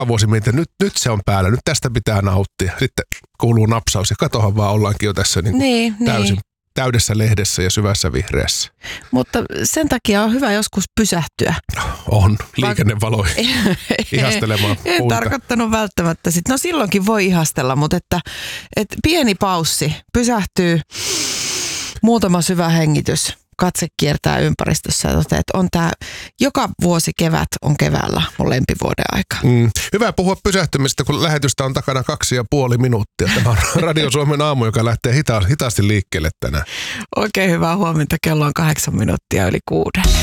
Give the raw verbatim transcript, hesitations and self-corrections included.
vuosi mietin, nyt, nyt se on päällä, nyt tästä pitää nauttia. Sitten kuuluu napsaus ja katohan vaan ollaankin jo tässä niin niin, täysin niin. täydessä lehdessä ja syvässä vihreässä. Mutta sen takia on hyvä joskus pysähtyä. On, liikennevaloihin ihastelemaan En puuta. tarkoittanut välttämättä sit. No silloinkin voi ihastella, mutta että, että pieni paussi, pysähtyy, muutama syvä hengitys, katse kiertää ympäristössä ja toteaa, että on tää, joka vuosi kevät on keväällä mun lempivuoden aika. Mm. Hyvä puhua pysähtymistä, kun lähetystä on takana kaksi ja puoli minuuttia. Tämä on Radio Suomen aamu, joka lähtee hita- hitaasti liikkeelle tänään. Oikein hyvää huomenta, kello on kahdeksan minuuttia yli kuuden.